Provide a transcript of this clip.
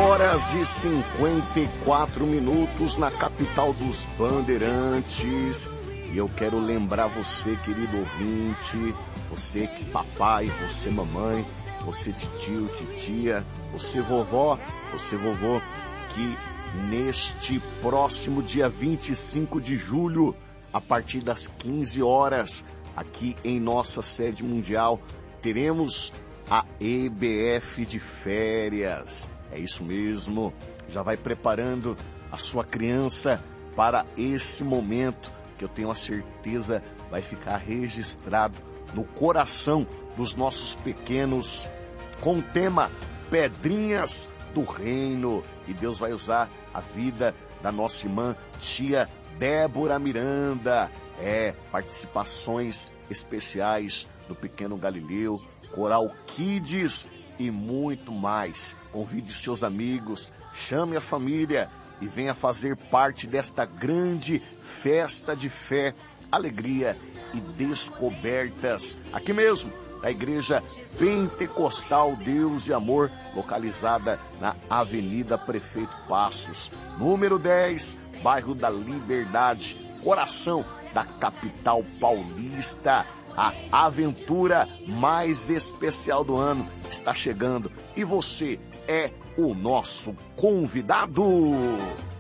6h54 na capital dos Bandeirantes. E eu quero lembrar você, querido ouvinte, você papai, você mamãe, você titio, titia, você vovó, você vovô, que neste próximo dia 25 de julho, a partir das 15 horas, aqui em nossa sede mundial, teremos a EBF de férias. É isso mesmo, já vai preparando a sua criança para esse momento que eu tenho a certeza vai ficar registrado no coração dos nossos pequenos, com o tema Pedrinhas do Reino. E Deus vai usar a vida da nossa irmã tia Débora Miranda. Participações especiais do Pequeno Galileu, Coral Kids e muito mais. Convide seus amigos, chame a família e venha fazer parte desta grande festa de fé, alegria e descobertas, aqui mesmo, na Igreja Pentecostal Deus e Amor, localizada na Avenida Prefeito Passos, número 10, bairro da Liberdade, coração da capital paulista. A aventura mais especial do ano está chegando e você é o nosso convidado.